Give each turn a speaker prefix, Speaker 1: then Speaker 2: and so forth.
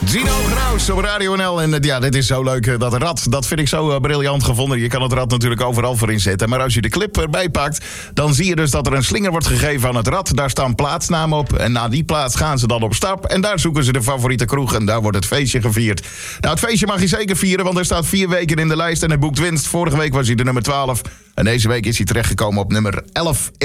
Speaker 1: Gino Graus op Radio NL. En ja, dit is zo leuk, dat rad. Dat vind ik zo briljant gevonden. Je kan het rad natuurlijk overal voor inzetten. Maar als je de clip erbij pakt, dan zie je dus dat er een slinger wordt gegeven aan het rad. Daar staan plaatsnamen op. En na die plaats gaan ze dan op stap. En daar zoeken ze de favoriete kroeg. En daar wordt het feestje gevierd. Nou, het feestje mag je zeker vieren, want er staat 4 weken in de lijst. En hij boekt winst. Vorige week was hij de nummer 12. En deze week is hij terechtgekomen op nummer 11.